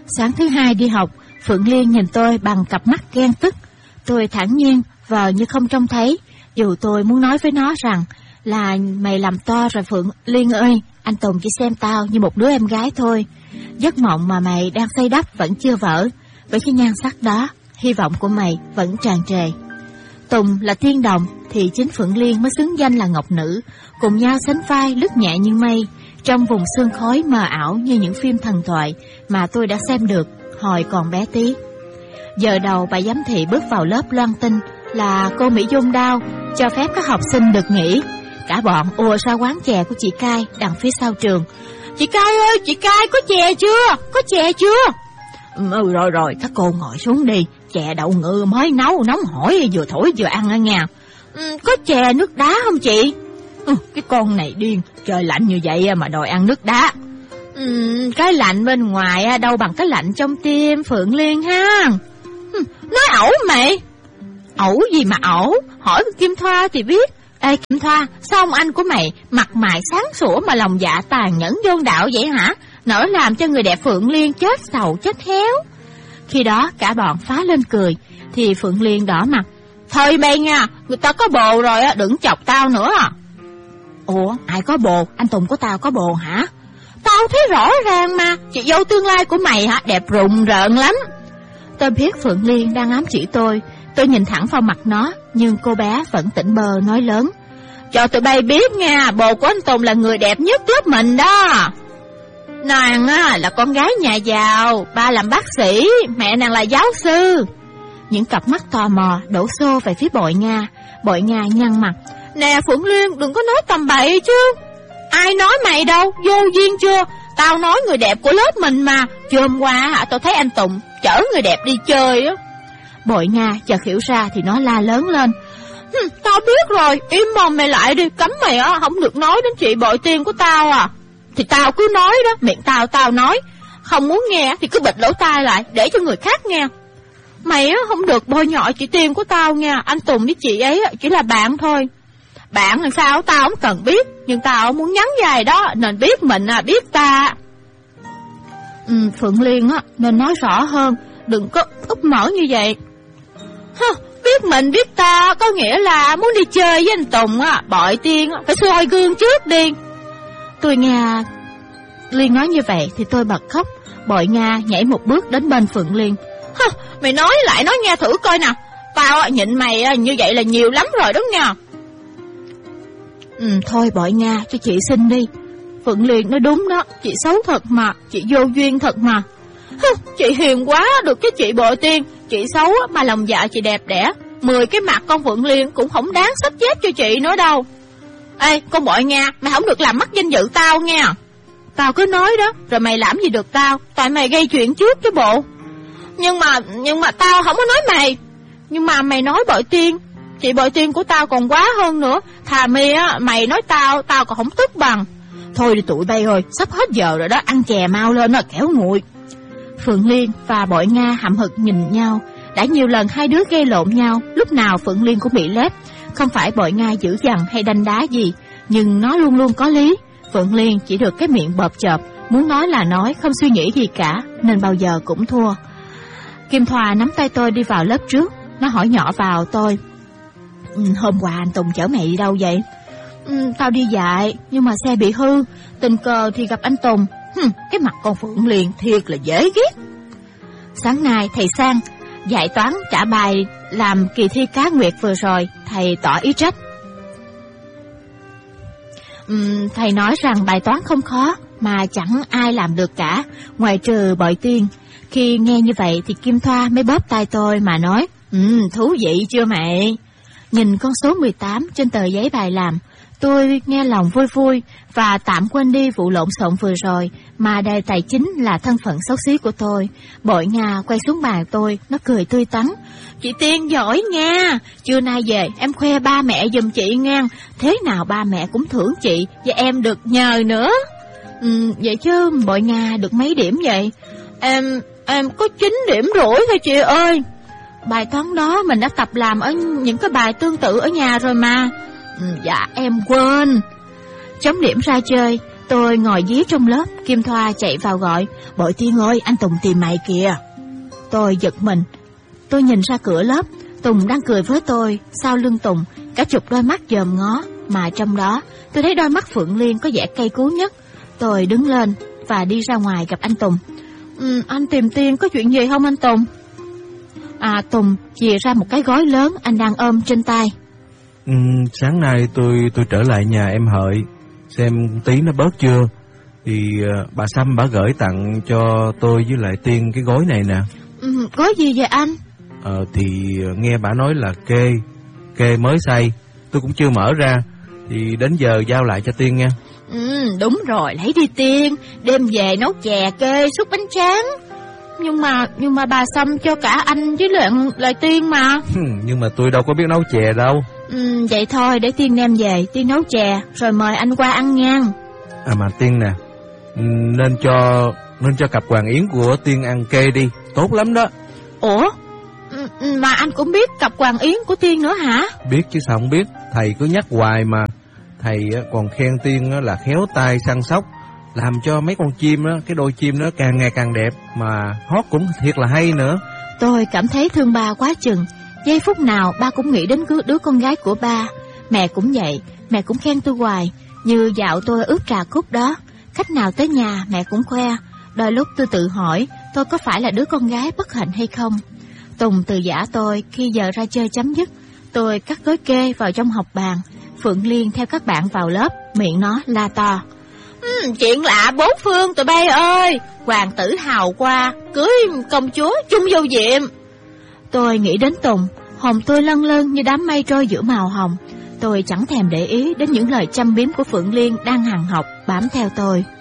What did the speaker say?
Sáng thứ hai đi học, Phượng Liên nhìn tôi bằng cặp mắt ghen tức. Tôi thản nhiên, vờ như không trông thấy, dù tôi muốn nói với nó rằng là mày làm to rồi Phượng Liên ơi, anh Tùng chỉ xem tao như một đứa em gái thôi. Giấc mộng mà mày đang xây đắp vẫn chưa vỡ. Với cái nhan sắc đó, hy vọng của mày vẫn tràn trề. Tùng là thiên đồng thì chính Phượng Liên mới xứng danh là ngọc nữ, cùng nhau sánh vai lướt nhẹ như mây trong vùng sương khói mờ ảo như những phim thần thoại mà tôi đã xem được hồi còn bé tí. Giờ đầu bà giám thị bước vào lớp loan tin là cô Mỹ Dung Đao cho phép các học sinh được nghỉ. Cả bọn ùa ra quán chè của chị Cai đằng phía sau trường. Chị Cai ơi, chị Cai có chè chưa? Có chè chưa? Rồi, các cô ngồi xuống đi. Chè đậu ngự mới nấu nóng hổi vừa thổi vừa ăn ở nhà. Có chè nước đá không chị? Cái con này điên, trời lạnh như vậy mà đòi ăn nước đá. Cái lạnh bên ngoài đâu bằng cái lạnh trong tim Phượng Liên ha. Nói ẩu mày. Ẩu gì mà ẩu? Hỏi Kim Thoa thì biết. Ê Kim Thoa, sao ông anh của mày mặt mày sáng sủa mà lòng dạ tàn nhẫn vô đạo vậy hả? Nỡ làm cho người đẹp Phượng Liên chết sầu chết héo. Khi đó cả bọn phá lên cười, thì Phượng Liên đỏ mặt. Thôi bay nha, người ta có bồ rồi á, đừng chọc tao nữa à. Ủa, ai có bồ? Anh Tùng của tao có bồ hả? Tao thấy rõ ràng mà, chị dâu tương lai của mày hả, đẹp rùng rợn lắm. Tôi biết Phượng Liên đang ám chỉ tôi nhìn thẳng vào mặt nó, nhưng cô bé vẫn tỉnh bơ nói lớn. Cho tụi bay biết nha, bồ của anh Tùng là người đẹp nhất lớp mình đó. Nàng là con gái nhà giàu, ba làm bác sĩ, mẹ nàng là giáo sư. Những cặp mắt tò mò đổ xô về phía Bội Nga. Bội Nga nhăn mặt. Nè Phượng Liên, đừng có nói tầm bậy chứ. Ai nói mày đâu, vô duyên chưa? Tao nói người đẹp của lớp mình mà. Chưa hôm qua tao thấy anh Tùng chở người đẹp đi chơi á. Bội Nga chợt hiểu ra thì nó la lớn lên. Tao biết rồi, im mồm mày lại đi, cấm mày không được nói đến chị Bội Tiên của tao à. Thì tao cứ nói đó, miệng tao nói. Không muốn nghe thì cứ bịt lỗ tai lại, để cho người khác nghe. Mày không được bôi nhọ chị Tiên của tao nha. Anh Tùng với chị ấy chỉ là bạn thôi. Bạn làm sao tao không cần biết, nhưng tao muốn nhắn dài đó, nên biết mình biết ta. Phượng Liên nên nói rõ hơn, đừng có úp mở như vậy. Biết mình biết ta có nghĩa là muốn đi chơi với anh Tùng Bội Tiên phải soi gương trước đi. Tôi nghe Liên nói như vậy thì tôi bật khóc. Bội Nga nhảy một bước đến bên Phượng Liên. Mày nói lại nói nghe thử coi nè. Tao nhịn mày như vậy là nhiều lắm rồi đó nha. Thôi Bội Nga, cho chị xin đi. Phượng Liên nói đúng đó, chị xấu thật mà, chị vô duyên thật mà. Chị hiền quá được cái chị Bội Tiên. Chị xấu mà lòng dạ chị đẹp đẽ. 10 cái mặt con Phượng Liên cũng không đáng sắp chết cho chị nữa đâu. Ê con Bội Nga, mày không được làm mất danh dự tao nha. Tao cứ nói đó, rồi mày làm gì được tao, tại mày gây chuyện trước chứ bộ. Nhưng mà tao không có nói mày. Nhưng mà mày nói Bội Tiên, chị Bội Tiên của tao còn quá hơn nữa. Thà mày nói tao còn không tức bằng. Thôi đi tụi bay ơi, sắp hết giờ rồi đó, ăn chè mau lên kẻo nguội. Phượng Liên và Bội Nga hậm hực nhìn nhau. Đã nhiều lần hai đứa gây lộn nhau, lúc nào Phượng Liên cũng bị lép. Không phải Bội Nga dữ dằn hay đanh đá gì, nhưng nó luôn luôn có lý. Phượng Liên chỉ được cái miệng bợp chợp, muốn nói là nói, không suy nghĩ gì cả, nên bao giờ cũng thua. Kim Thoa nắm tay tôi đi vào lớp trước. Nó hỏi nhỏ vào tôi. Hôm qua anh Tùng chở mày đi đâu vậy? Tao đi dạy, nhưng mà xe bị hư. Tình cờ thì gặp anh Tùng. Cái mặt con Phượng Liên thiệt là dễ ghét. Sáng nay thầy Sang dạy toán trả bài làm kỳ thi cá nguyệt vừa rồi. Thầy tỏ ý trách. Thầy nói rằng bài toán không khó, mà chẳng ai làm được cả, ngoài trừ Bội Tiên. Khi nghe như vậy thì Kim Thoa mới bóp tay tôi mà nói. Thú vị chưa mày? Nhìn con số 18 trên tờ giấy bài làm, tôi nghe lòng vui vui và tạm quên đi vụ lộn xộn vừa rồi, mà đề tài chính là thân phận xấu xí của tôi. Bội Nga quay xuống bàn tôi, nó cười tươi tắn. Chị Tiên giỏi nha, trưa nay về em khoe ba mẹ giùm chị ngang, thế nào ba mẹ cũng thưởng chị và em được nhờ nữa. Vậy chứ Bội Nga được mấy điểm vậy? Em có 9,5 điểm thôi chị ơi. Bài toán đó mình đã tập làm ở những cái bài tương tự ở nhà rồi mà. Dạ em quên. Chấm điểm ra chơi, Tôi ngồi dí trong lớp, Kim Thoa chạy vào gọi, Bội Tiên ơi, anh Tùng tìm mày kìa. Tôi giật mình. Tôi nhìn ra cửa lớp, Tùng đang cười với tôi. Sau lưng Tùng, cả chục đôi mắt dòm ngó, mà trong đó tôi thấy đôi mắt Phượng Liên có vẻ cay cú nhất. Tôi đứng lên và đi ra ngoài gặp anh Tùng. Anh tìm Tiên có chuyện gì không anh Tùng? Tùng chìa ra một cái gói lớn anh đang ôm trên tay. Sáng nay tôi trở lại nhà em Hợi xem tí nó bớt chưa, thì bà Sâm bà gửi tặng cho tôi với lại Tiên cái gói này nè. Gói gì vậy anh? Thì nghe bà nói là kê mới xay, tôi cũng chưa mở ra, thì đến giờ giao lại cho Tiên nha. Đúng rồi, lấy đi Tiên, đem về nấu chè kê súp bánh tráng. Nhưng mà bà Sâm cho cả anh với lại Tiên mà. Nhưng mà tôi đâu có biết nấu chè đâu. Vậy thôi, để Tiên đem về, Tiên nấu chè rồi mời anh qua ăn nha. Mà Tiên nè, nên cho cặp Hoàng Yến của Tiên ăn kê đi, tốt lắm đó. Ủa? Mà anh cũng biết cặp Hoàng Yến của Tiên nữa hả? Biết chứ sao không biết, thầy cứ nhắc hoài mà. Thầy còn khen Tiên là khéo tay săn sóc, làm cho mấy con chim đó, cái đôi chim nó càng ngày càng đẹp, mà hót cũng thiệt là hay nữa. Tôi cảm thấy thương ba quá chừng. Giây phút nào ba cũng nghĩ đến đứa con gái của ba. Mẹ cũng vậy, mẹ cũng khen tôi hoài. Như dạo tôi ướp trà cúc đó, khách nào tới nhà mẹ cũng khoe. Đôi lúc tôi tự hỏi tôi có phải là đứa con gái bất hạnh hay không. Tùng từ giã tôi khi giờ ra chơi chấm dứt. Tôi cắt gói kê vào trong học bàn. Phượng Liên theo các bạn vào lớp, miệng nó la to. Chuyện lạ bốn phương tụi bay ơi, hoàng tử hào qua, cưới công chúa chung vô diệm. Tôi nghĩ đến Tùng, hồn tôi lâng lâng như đám mây trôi giữa màu hồng. Tôi chẳng thèm để ý đến những lời châm biếm của Phượng Liên đang hằng học bám theo tôi.